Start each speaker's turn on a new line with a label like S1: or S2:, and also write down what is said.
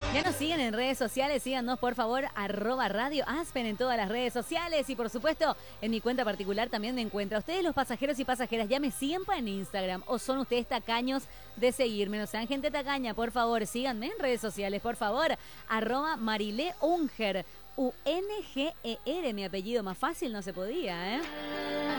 S1: Ya nos siguen en redes sociales, síganos por favor, @Radio Aspen en todas las redes sociales y por supuesto en mi cuenta particular también me encuentra. Ustedes los pasajeros y pasajeras ya me siguen en Instagram o son ustedes tacaños de seguirme, no sean gente tacaña, por favor, síganme en redes sociales, por favor, @Marilé Unger, Unger, mi apellido más fácil no se podía, ¿eh?